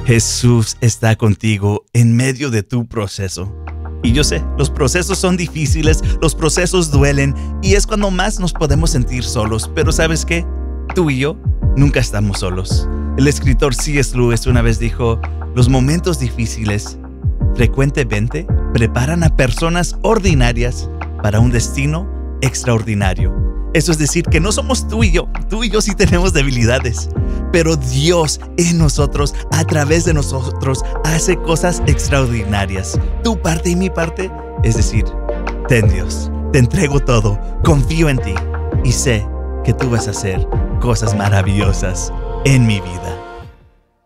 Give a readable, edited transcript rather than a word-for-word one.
Jesús está contigo en medio de tu proceso. Y yo sé, los procesos son difíciles, los procesos duelen y es cuando más nos podemos sentir solos. Pero ¿sabes qué? Tú y yo nunca estamos solos. El escritor C.S. Lewis una vez dijo, los momentos difíciles frecuentemente preparan a personas ordinarias para un destino extraordinario. Eso es decir, que no somos tú y yo sí tenemos debilidades, pero Dios en nosotros, a través de nosotros, hace cosas extraordinarias. Tu parte y mi parte, es decir, ten Dios, te entrego todo, confío en ti y sé que tú vas a hacer cosas maravillosas en mi vida.